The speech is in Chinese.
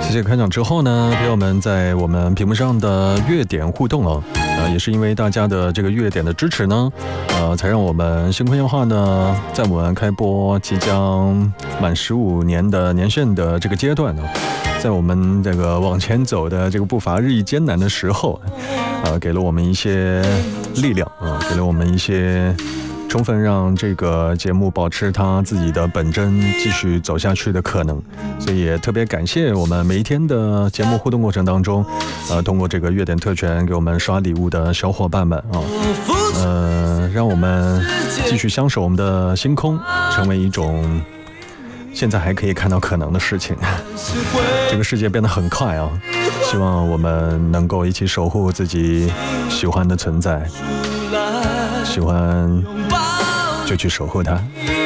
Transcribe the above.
谢谢开场之后呢，朋友们在我们屏幕上的月点互动哦，也是因为大家的这个月点的支持呢，才让我们星空夜话呢，在我们开播即将满15年的年限的这个阶段呢，在我们这个往前走的这个步伐日益艰难的时候，给了我们一些力量啊，给了我们一些充分让这个节目保持它自己的本真，继续走下去的可能。所以也特别感谢我们每一天的节目互动过程当中，通过这个月点特权给我们刷礼物的小伙伴们啊，让我们继续相守我们的星空，成为一种现在还可以看到可能的事情。这个世界变得很快啊，希望我们能够一起守护自己喜欢的存在，喜欢就去守护它。